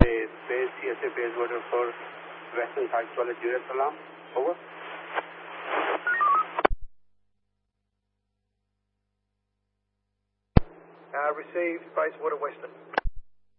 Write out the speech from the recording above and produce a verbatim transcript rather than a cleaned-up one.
Base, base, C S A base water for Western Side Toilet, U S alarm. Over. Uh, received, base water Western.